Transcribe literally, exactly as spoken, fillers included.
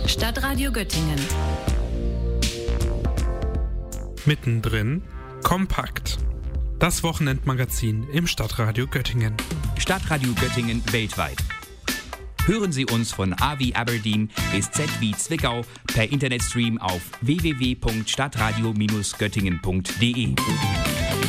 Stadtradio Göttingen. Mittendrin kompakt. Das Wochenendmagazin im Stadtradio Göttingen. Stadtradio Göttingen weltweit. Hören Sie uns von A wie Aberdeen bis Z wie Zwickau per Internetstream auf w w w punkt stadtradio Bindestrich göttingen punkt d e.